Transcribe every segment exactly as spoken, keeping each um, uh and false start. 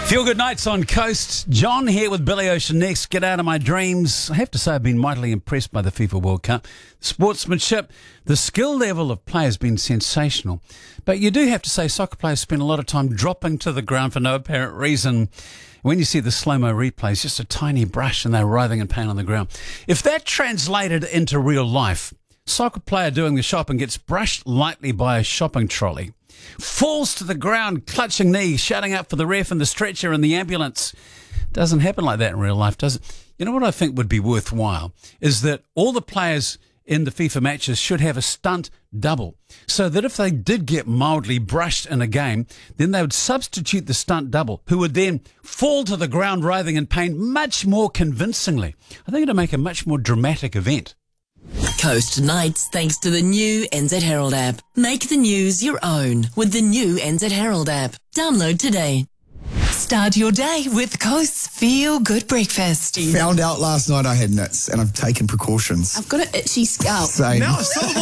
Feel good nights on Coast. John here with Billy Ocean next. Get out of my dreams. I have to say I've been mightily impressed by the FIFA World Cup. Sportsmanship, the skill level of play has been sensational. But you do have to say soccer players spend a lot of time dropping to the ground for no apparent reason. When you see the slow-mo replays, just a tiny brush and they're writhing in pain on the ground. If that translated into real life, soccer player doing the shopping gets brushed lightly by a shopping trolley, falls to the ground, clutching knee, shouting out for the ref and the stretcher and the ambulance. Doesn't happen like that in real life, does it? You know what I think would be worthwhile is that all the players in the FIFA matches should have a stunt double, so that if they did get mildly brushed in a game, then they would substitute the stunt double, who would then fall to the ground writhing in pain much more convincingly. I think it'd make a much more dramatic event. Coast Nights, thanks to the new N Z Herald app. Make the news your own with the new N Z Herald app. Download today. Start your day with Coast's Feel Good Breakfast. Found out last night I had nits and I've taken precautions. I've got an itchy scalp. Same. No,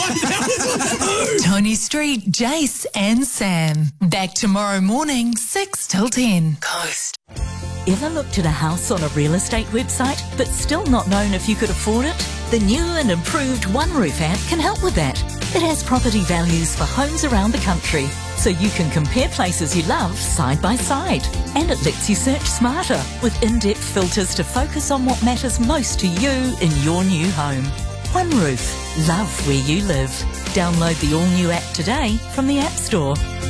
Tony Street, Jace and Sam. Back tomorrow morning, six till ten. Coast. Ever looked at a house on a real estate website but still not known if you could afford it? The new and improved OneRoof app can help with that. It has property values for homes around the country, so you can compare places you love side by side. And it lets you search smarter with in-depth filters to focus on what matters most to you in your new home. OneRoof. Love where you live. Download the all-new app today from the App Store.